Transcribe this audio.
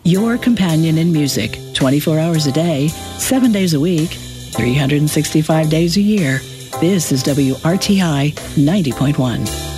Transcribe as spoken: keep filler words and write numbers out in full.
Your companion in music, twenty-four hours a day, seven days a week, three hundred sixty-five days a year. This is W R T I ninety point one.